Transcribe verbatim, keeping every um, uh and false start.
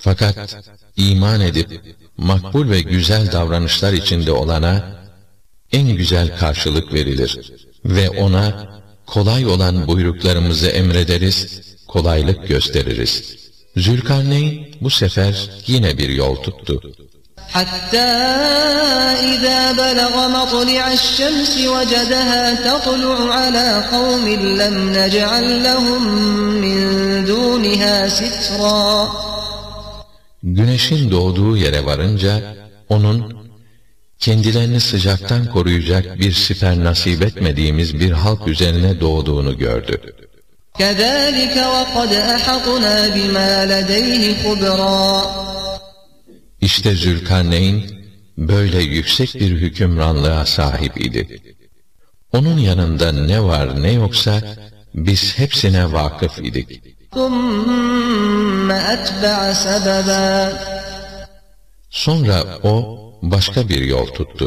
Fakat iman edip makbul ve güzel davranışlar içinde olana en güzel karşılık verilir ve ona kolay olan buyruklarımızı emrederiz, kolaylık gösteririz. Zülkarneyn bu sefer yine bir yol tuttu. حتى إذا بلغ مطلع الشمس وجدها تطلع على قوم لم نجعل لهم من دونها سترا. Güneşin doğduğu yere varınca onun kendilerini sıcaktan koruyacak bir siper nasip etmediğimiz bir halk üzerine doğduğunu gördü. كذلك وقد أحطنا بما لديه خبرا. İşte Zülkarneyn böyle yüksek bir hükümranlığa sahip idi. Onun yanında ne var ne yoksa biz hepsine vakıf idik. Sonra o başka bir yol tuttu.